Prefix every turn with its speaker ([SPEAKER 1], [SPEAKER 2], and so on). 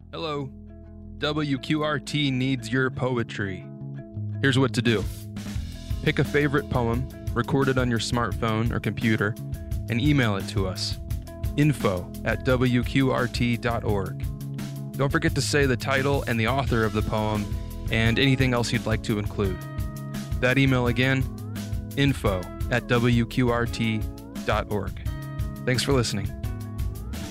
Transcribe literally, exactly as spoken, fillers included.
[SPEAKER 1] Hello. W Q R T needs your poetry. Here's what to do. Pick a favorite poem, record it on your smartphone or computer, and email it to us. Info at W Q R T dot org. Don't forget to say the title and the author of the poem and anything else you'd like to include. That email again, info at W Q R T dot org. Thanks for listening.